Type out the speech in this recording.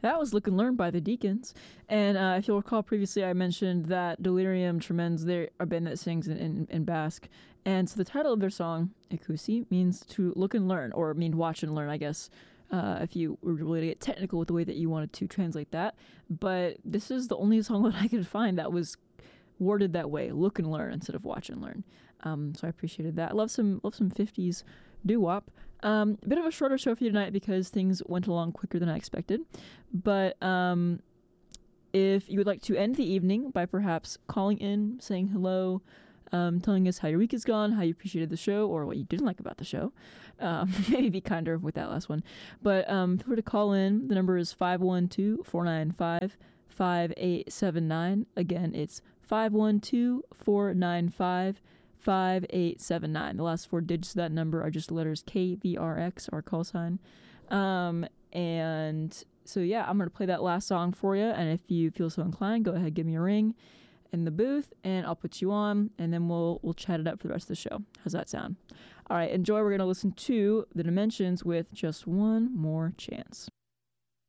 That was Look and Learn by the Deacons. And if you'll recall previously, I mentioned that Delirium Tremens, they're a band that sings in Basque. And so the title of their song, Ikusi, means to look and learn, or mean watch and learn, I guess, if you were really to get technical with the way that you wanted to translate that. But this is the only song that I could find that was worded that way, look and learn instead of watch and learn. So I appreciated that. I love some 50s doo-wop. Bit of a shorter show for you tonight because things went along quicker than I expected. But if you would like to end the evening by perhaps calling in, saying hello, telling us how your week has gone, how you appreciated the show, or what you didn't like about the show, maybe be kinder with that last one. But feel free to call in. The number is 512-495-5879. Again, it's 512-495-5879. The last four digits of that number are just the letters KVRX, our call sign. And so, yeah, I'm going to play that last song for you. And if you feel so inclined, go ahead, give me a ring in the booth, and I'll put you on, and then we'll chat it up for the rest of the show. How's that sound? All right, enjoy. We're going to listen to The Dimensions with Just One More Chance.